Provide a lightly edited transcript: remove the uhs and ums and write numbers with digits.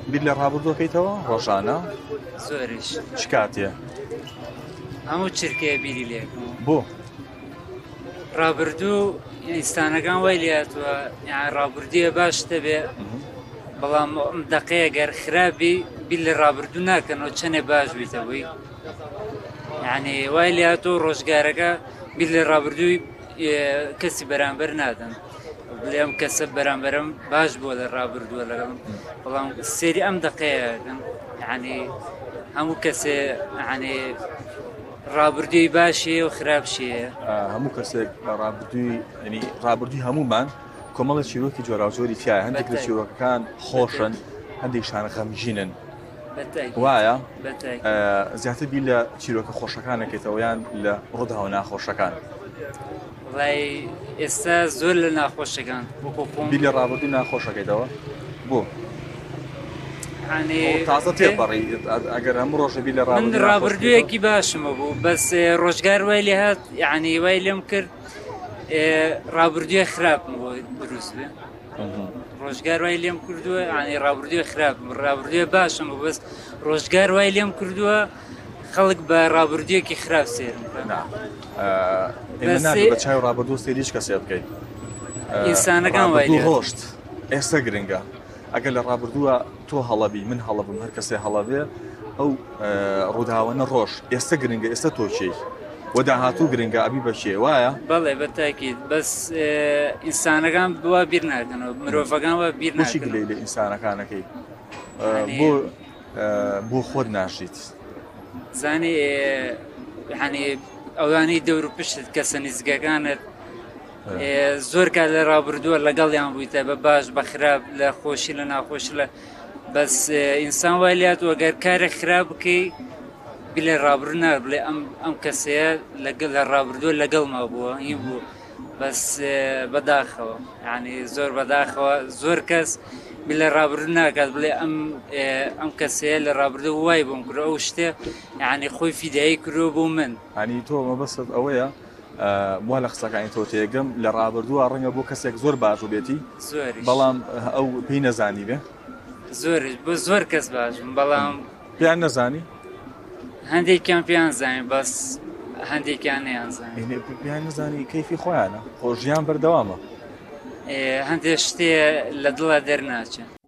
بیر لە ڕابردووەکەیتەوە ڕۆژانە زۆریش چ کاتێ هەموو چرکەیە بیری لێکم بۆ ڕابردوو ئینستانەکان وای لاتوە یان ڕابردوویە باش دەبێ بەڵام ئەم دەقەیە گەر خراپی بیر لە ڕابردوو ناکەنەوە چەنێ باش بیتەوەی یعنی وای لاتۆ ڕۆژگارەکە بیر لە ڕابردووی کەسی بەرامبەر نادەن بڵێ ئەم کەسە بەرامبەرم باش بووە لە ڕابردووە لەگەڵم بەڵام سێری ئەم دەقەیەکەن یعنی هەموو کەسێ یعنی ڕابردووی باشیە و خراپشیە هەموو کەسێک ڕابردووی ینی ڕابردووی هەمومان کۆمەڵە چیرۆکی جۆراوجۆری تایە هەندێک لە چیرۆکەکان خۆشن هەندێکشان غەمگینن وایە زیاتر بیر لە چیرۆکە خۆشەکانەکەیتەوە یان لە ڕووداوە ناخۆشەکان وڵای ئێستا زۆر لە ناخۆشەکان بیر لە ڕابردووی ناخۆشەکەیتەوە بۆ یعنی تازە تێپەڕی ئەگەر هەموو ڕۆژە بیر لە من ڕابردوویەکی باشمە بوو بەس ڕۆژگار وای لێ هات یعنی وای لێم کرد ڕابردوویە خراپم بۆ دروست بێ ڕۆژگار وای لێم کردووە یعنی ڕابردوویە خراپم ڕابردوویە باشم بوو بەس ڕۆژگار وای لێم کردووە خەڵک بە ڕابردوویەکی خراپ سێرم ئێمە نابێت بە چاوی ڕابردوو سێریش کەسێ بکەیت ئینسانەکان وای لێ ڕۆشت ئێستا گرنگە ئەگەر لە ڕابردووە تۆ هەڵەبی من هەڵەبم هەر کەسێ هەڵەبێ ئەو ڕووداوەنە ڕۆژ ئێستا گرنگە ئێستا تۆ چی وە داهاتوو گرنگە ئەبی بەشێ وایە بەڵێ بە تاکید بەس ئینسانەکان بووە بیر ناکەنەوە مرۆڤەکان وە بیر ناچی گلەی لە ئینسانەکانەکەی بۆ خۆت ناشیت زانی یعنی ئەوانەی دەور و پشت کەسە نزیکەکانت زۆر کات لە ڕابردووە لەگەڵیان بوویتە بە باش بە خراپ لە خۆشی لە ناخۆشی لە بەس ئینسان وای لات وەگەر کارێک خراپ بکەی بلێ ڕابردوو نار بڵێ ئەم کەسەیە لە ڕابردووە لەگەڵما بووە هی بوو بەس بەداخەوە یعنی زۆر بەداخەوە زۆر کەس بلێ ڕابردوو ناکات بڵێ ئەم کەسەیە لە ڕابردوو وای بۆم کرد ئەو شتێ یعنی خۆی فیدایی کردو بۆ من هەنی تۆ مەبەستت ئەوەیە وا لە قسەکانی تۆ تێگەم لە ڕابردووە ڕەنگە بۆ کەسێک زۆر باش و بێتی بەڵام ئەو پێی نەزانی بێ بۆ زۆر کەس باشم بەڵام پێیان نەزانی هەندێکیان پێیان زانین بەس هەندێکیان نەیانزانین پێیان نەزانی کەیفی خۆیانە خۆ ژیان بەردەوامە هەندێک شتێ لە دڵە دەرناچێت